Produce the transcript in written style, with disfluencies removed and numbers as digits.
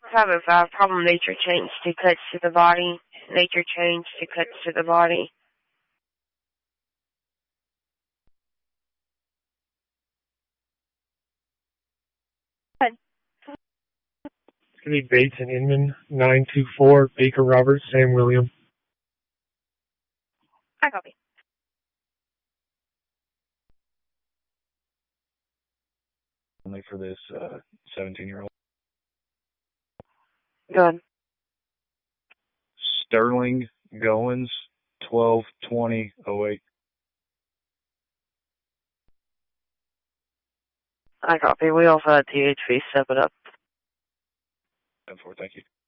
Have a problem nature change to cuts to the body. Nature change to cuts to the body. It's going to be Bates and Inman, 924, Baker Roberts, Sam William. I copy. Only for this 17-year-old. Go ahead. Sterling Goins, 12/20/08. I copy. We also had THV step it up. 10-4, thank you.